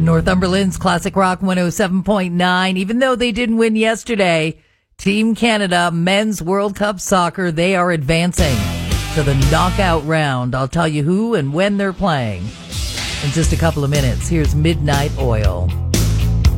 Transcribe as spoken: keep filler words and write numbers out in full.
Northumberland's Classic Rock one oh seven point nine. Even though they didn't win yesterday, Team Canada Men's World Cup Soccer, they are advancing to the knockout round. I'll tell you who and when they're playing in just a couple of minutes. Here's Midnight Oil.